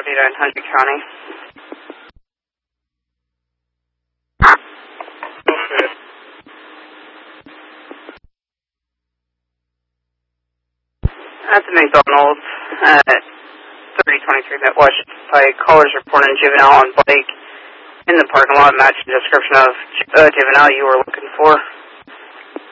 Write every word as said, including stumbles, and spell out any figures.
in Hunter County. Okay. At the McDonald's at thirty twenty-three Midwest Pike, callers reporting juvenile on bike in the parking lot matching the description of uh, juvenile you were looking for.